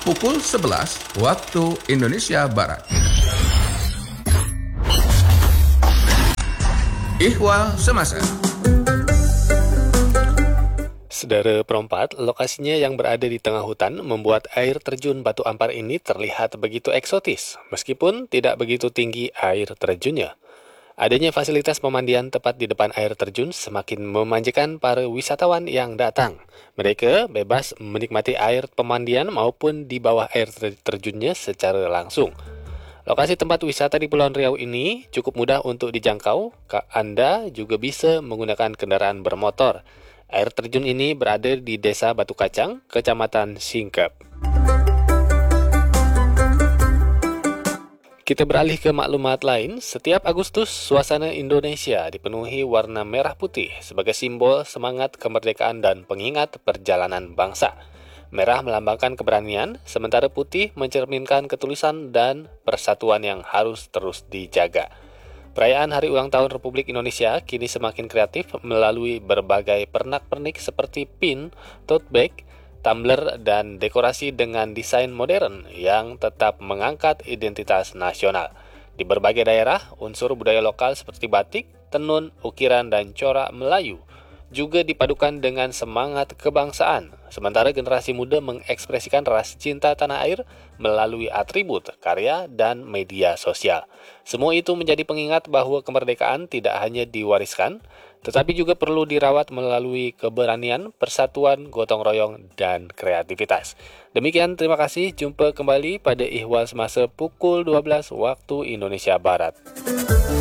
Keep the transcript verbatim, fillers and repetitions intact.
pukul sebelas waktu Indonesia Barat. Ihwal Semasa. Saudara perempat, lokasinya yang berada di tengah hutan membuat air terjun Batu Ampar ini terlihat begitu eksotis, meskipun tidak begitu tinggi air terjunnya. Adanya fasilitas pemandian tepat di depan air terjun semakin memanjakan para wisatawan yang datang. Mereka bebas menikmati air pemandian maupun di bawah air terjunnya secara langsung. Lokasi tempat wisata di Pulau Riau ini cukup mudah untuk dijangkau. Anda juga bisa menggunakan kendaraan bermotor. Air terjun ini berada di Desa Batu Kacang, Kecamatan Singkep. Kita beralih ke maklumat lain. Setiap Agustus, suasana Indonesia dipenuhi warna merah putih sebagai simbol semangat kemerdekaan dan pengingat perjalanan bangsa. Merah melambangkan keberanian, sementara putih mencerminkan ketulusan dan persatuan yang harus terus dijaga. Perayaan Hari Ulang Tahun Republik Indonesia kini semakin kreatif melalui berbagai pernak-pernik seperti pin, tote bag, tumbler, dan dekorasi dengan desain modern yang tetap mengangkat identitas nasional. Di berbagai daerah, unsur budaya lokal seperti batik, tenun, ukiran, dan corak Melayu juga dipadukan dengan semangat kebangsaan, sementara generasi muda mengekspresikan rasa cinta tanah air melalui atribut, karya, dan media sosial. Semua itu menjadi pengingat bahwa kemerdekaan tidak hanya diwariskan, tetapi juga perlu dirawat melalui keberanian, persatuan, gotong royong, dan kreativitas. Demikian, terima kasih. Jumpa kembali pada Ihwal Semasa pukul dua belas waktu Indonesia Barat.